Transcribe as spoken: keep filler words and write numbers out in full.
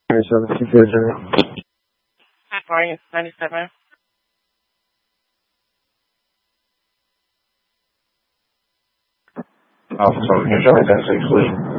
ninety-seven, two four zero. Good morning, it's ninety-seven. Alpha seven, Charlie, that's exclusion.